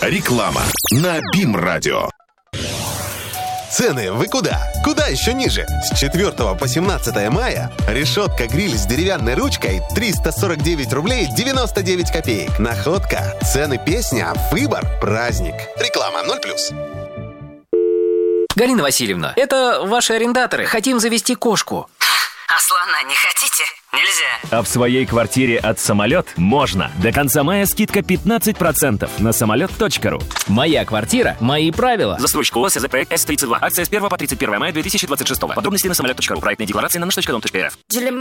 Реклама на БИМ-радио. Цены вы куда? Куда еще ниже? С 4 по 17 мая решетка-гриль с деревянной ручкой 349 рублей 99 копеек. Находка. Цены песня. Выбор. Праздник. Реклама 0+. Галина Васильевна, это ваши арендаторы. Хотим завести кошку. А слона не хотите? Нельзя. А в своей квартире от «Самолет» можно. До конца мая скидка 15% на самолет.ру. Моя квартира, мои правила. Застройщик ОСЗ проект С-32. Акция с 1 по 31 мая 2026. Подробности на самолет.ру. Проектные декларации на наш.дом.рф.